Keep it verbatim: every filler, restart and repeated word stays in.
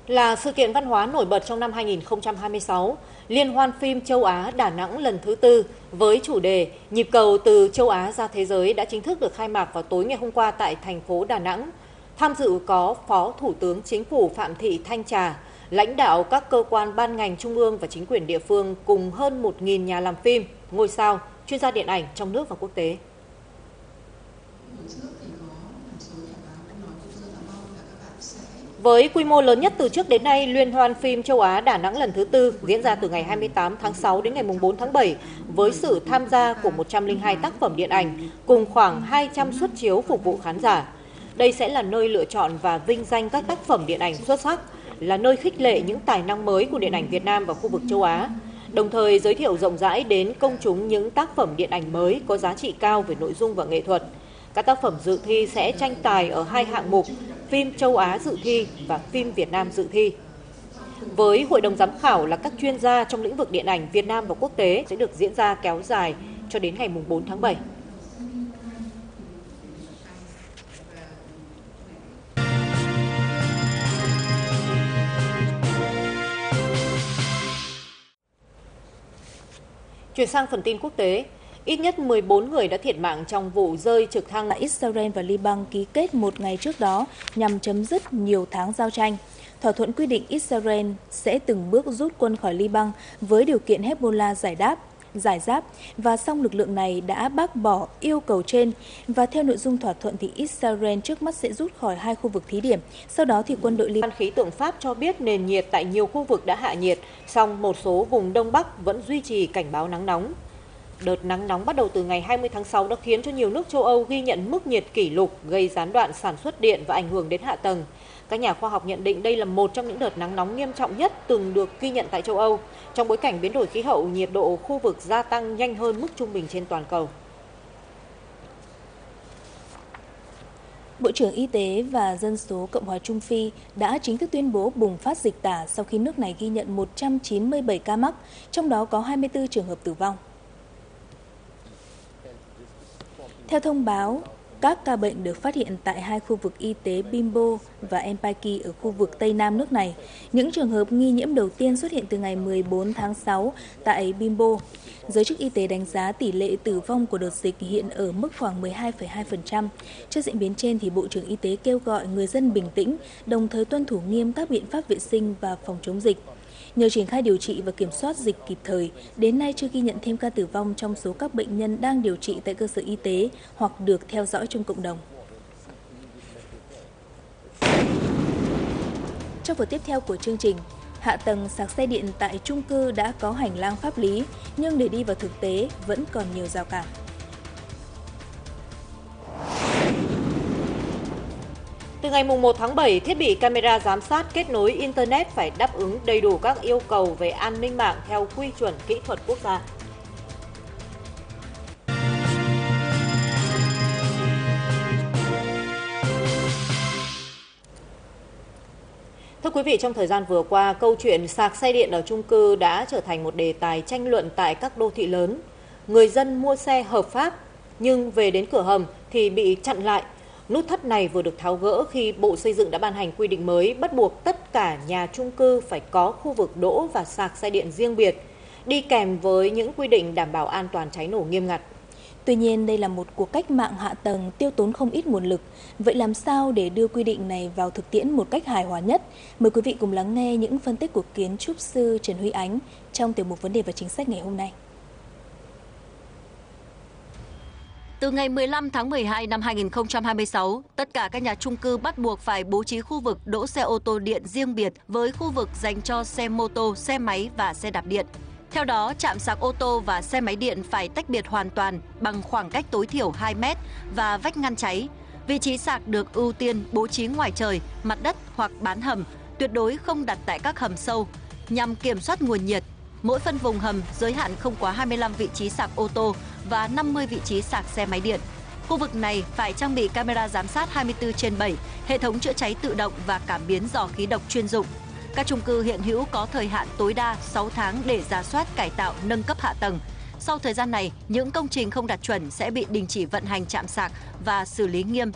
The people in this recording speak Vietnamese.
Là sự kiện văn hóa nổi bật trong năm hai nghìn không trăm hai mươi sáu, Liên hoan phim châu Á Đà Nẵng lần thứ tư với chủ đề Nhịp cầu từ châu Á ra thế giới đã chính thức được khai mạc vào tối ngày hôm qua tại thành phố Đà Nẵng. Tham dự có Phó Thủ tướng Chính phủ Phạm Thị Thanh Trà, lãnh đạo các cơ quan ban ngành trung ương và chính quyền địa phương cùng hơn một nghìn nhà làm phim, ngôi sao, chuyên gia điện ảnh trong nước và quốc tế. Với quy mô lớn nhất từ trước đến nay, Liên hoan phim châu Á Đà Nẵng lần thứ tư diễn ra từ ngày hai mươi tám tháng sáu đến ngày bốn tháng bảy với sự tham gia của một trăm lẻ hai tác phẩm điện ảnh cùng khoảng hai trăm suất chiếu phục vụ khán giả. Đây sẽ là nơi lựa chọn và vinh danh các tác phẩm điện ảnh xuất sắc, là nơi khích lệ những tài năng mới của điện ảnh Việt Nam và khu vực châu Á, đồng thời giới thiệu rộng rãi đến công chúng những tác phẩm điện ảnh mới có giá trị cao về nội dung và nghệ thuật. Các tác phẩm dự thi sẽ tranh tài ở hai hạng mục: phim châu Á dự thi và phim Việt Nam dự thi. Với hội đồng giám khảo là các chuyên gia trong lĩnh vực điện ảnh Việt Nam và quốc tế, sẽ được diễn ra kéo dài cho đến ngày bốn tháng bảy. Chuyển sang phần tin quốc tế, ít nhất mười bốn người đã thiệt mạng trong vụ rơi trực thăng. Israel và Liban ký kết một ngày trước đó nhằm chấm dứt nhiều tháng giao tranh. Thỏa thuận quy định Israel sẽ từng bước rút quân khỏi Liban với điều kiện Hezbollah giải đáp, giải giáp, và song lực lượng này đã bác bỏ yêu cầu trên. Và theo nội dung thỏa thuận thì Israel trước mắt sẽ rút khỏi hai khu vực thí điểm. Sau đó thì quân đội Liban. Ban khí tượng Pháp cho biết nền nhiệt tại nhiều khu vực đã hạ nhiệt, song một số vùng Đông Bắc vẫn duy trì cảnh báo nắng nóng. Đợt nắng nóng bắt đầu từ ngày hai mươi tháng sáu đã khiến cho nhiều nước châu Âu ghi nhận mức nhiệt kỷ lục, gây gián đoạn sản xuất điện và ảnh hưởng đến hạ tầng. Các nhà khoa học nhận định đây là một trong những đợt nắng nóng nghiêm trọng nhất từng được ghi nhận tại châu Âu, trong bối cảnh biến đổi khí hậu, nhiệt độ khu vực gia tăng nhanh hơn mức trung bình trên toàn cầu. Bộ trưởng Y tế và Dân số Cộng hòa Trung Phi đã chính thức tuyên bố bùng phát dịch tả sau khi nước này ghi nhận một trăm chín mươi bảy ca mắc, trong đó có hai mươi tư trường hợp tử vong. Theo thông báo, các ca bệnh được phát hiện tại hai khu vực y tế Bimbo và Empaki ở khu vực Tây Nam nước này. Những trường hợp nghi nhiễm đầu tiên xuất hiện từ ngày mười bốn tháng sáu tại Bimbo. Giới chức y tế đánh giá tỷ lệ tử vong của đợt dịch hiện ở mức khoảng mười hai phẩy hai phần trăm. Trước diễn biến trên, thì Bộ trưởng Y tế kêu gọi người dân bình tĩnh, đồng thời tuân thủ nghiêm các biện pháp vệ sinh và phòng chống dịch. Nhờ triển khai điều trị và kiểm soát dịch kịp thời, đến nay chưa ghi nhận thêm ca tử vong trong số các bệnh nhân đang điều trị tại cơ sở y tế hoặc được theo dõi trong cộng đồng. Trong phần tiếp theo của chương trình, hạ tầng sạc xe điện tại chung cư đã có hành lang pháp lý, nhưng để đi vào thực tế vẫn còn nhiều rào cản. Từ ngày một tháng bảy, thiết bị camera giám sát kết nối Internet phải đáp ứng đầy đủ các yêu cầu về an ninh mạng theo quy chuẩn kỹ thuật quốc gia. Thưa quý vị, trong thời gian vừa qua, câu chuyện sạc xe điện ở chung cư đã trở thành một đề tài tranh luận tại các đô thị lớn. Người dân mua xe hợp pháp, nhưng về đến cửa hầm thì bị chặn lại. Nút thắt này vừa được tháo gỡ khi Bộ Xây dựng đã ban hành quy định mới bắt buộc tất cả nhà chung cư phải có khu vực đỗ và sạc xe điện riêng biệt, đi kèm với những quy định đảm bảo an toàn cháy nổ nghiêm ngặt. Tuy nhiên, đây là một cuộc cách mạng hạ tầng tiêu tốn không ít nguồn lực. Vậy làm sao để đưa quy định này vào thực tiễn một cách hài hòa nhất? Mời quý vị cùng lắng nghe những phân tích của kiến trúc sư Trần Huy Ánh trong tiểu mục Vấn đề và Chính sách ngày hôm nay. Từ ngày mười lăm tháng mười hai năm hai nghìn không trăm hai mươi sáu, tất cả các nhà chung cư bắt buộc phải bố trí khu vực đỗ xe ô tô điện riêng biệt với khu vực dành cho xe mô tô, xe máy và xe đạp điện. Theo đó, trạm sạc ô tô và xe máy điện phải tách biệt hoàn toàn bằng khoảng cách tối thiểu hai mét và vách ngăn cháy. Vị trí sạc được ưu tiên bố trí ngoài trời, mặt đất hoặc bán hầm, tuyệt đối không đặt tại các hầm sâu. Nhằm kiểm soát nguồn nhiệt, mỗi phân vùng hầm giới hạn không quá hai mươi lăm vị trí sạc ô tô và năm mươi vị trí sạc xe máy điện. Khu vực này phải trang bị camera giám sát hai mươi tư trên bảy, hệ thống chữa cháy tự động và cảm biến dò khí độc chuyên dụng. Các chung cư hiện hữu có thời hạn tối đa sáu tháng để rà soát, cải tạo, nâng cấp hạ tầng. Sau thời gian này, những công trình không đạt chuẩn sẽ bị đình chỉ vận hành trạm sạc và xử lý nghiêm